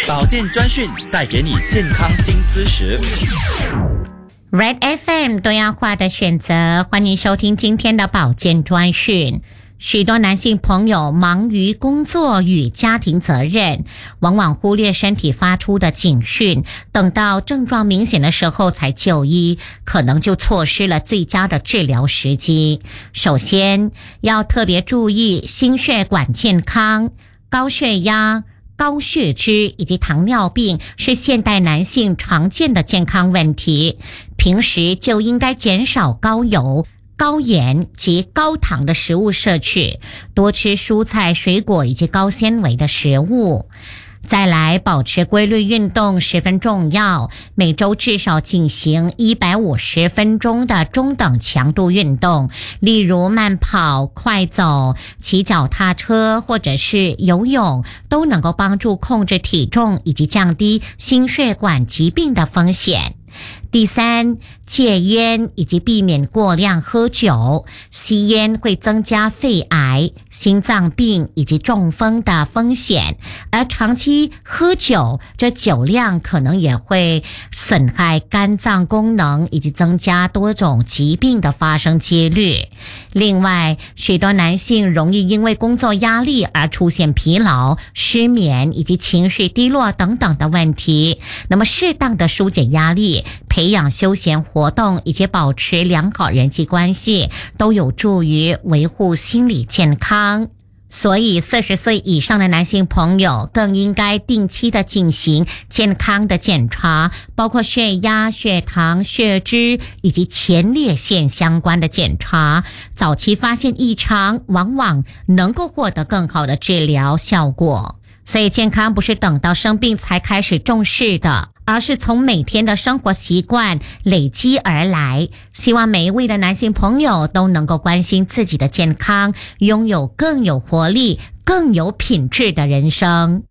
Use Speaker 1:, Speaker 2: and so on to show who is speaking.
Speaker 1: 保健专讯带给你健康新知识。
Speaker 2: Red FM 多样化的选择，欢迎收听今天的保健专讯。许多男性朋友忙于工作与家庭责任，往往忽略身体发出的警讯，等到症状明显的时候才就医，可能就错失了最佳的治疗时机。首先要特别注意心血管健康，高血压、高血脂以及糖尿病是现代男性常见的健康问题，平时就应该减少高油、高盐及高糖的食物摄取，多吃蔬菜、水果以及高纤维的食物。再来，保持规律运动十分重要，每周至少进行150分钟的中等强度运动，例如慢跑、快走、骑脚踏车或者是游泳，都能够帮助控制体重以及降低心血管疾病的风险。第三，戒烟以及避免过量喝酒。吸烟会增加肺癌、心脏病以及中风的风险，而长期喝酒，这酒量可能也会损害肝脏功能以及增加多种疾病的发生几率。另外，许多男性容易因为工作压力而出现疲劳、失眠以及情绪低落等等的问题。那么适当的疏解压力，培养休闲活动以及保持良好人际关系，都有助于维护心理健康。所以40岁以上的男性朋友更应该定期的进行健康的检查，包括血压、血糖、血脂以及前列腺相关的检查。早期发现异常，往往能够获得更好的治疗效果。所以健康不是等到生病才开始重视的，而是从每天的生活习惯累积而来。希望每一位的男性朋友都能够关心自己的健康，拥有更有活力、更有品质的人生。